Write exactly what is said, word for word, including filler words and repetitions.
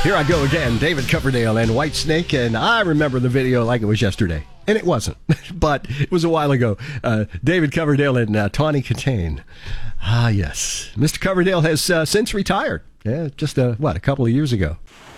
Here I go again, David Coverdale and Whitesnake, and I remember the video like it was yesterday. And it wasn't, but it was a while ago. Uh, David Coverdale and uh, Tawny Katane. Ah, yes. Mister Coverdale has uh, since retired. Yeah, just, uh, what, a couple of years ago.